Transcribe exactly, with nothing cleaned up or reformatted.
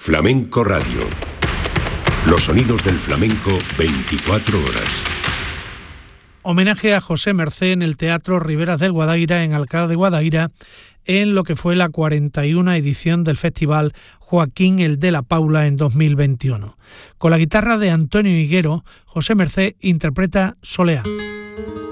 Flamenco Radio. Los sonidos del flamenco veinticuatro horas. Homenaje a José Mercé en el Teatro Riberas del Guadaira, en Alcalá de Guadaira, en lo que fue la cuarenta y una edición del Festival Joaquín el de la Paula en dos mil veintiuno. Con la guitarra de Antonio Higuero, José Mercé interpreta Soleá.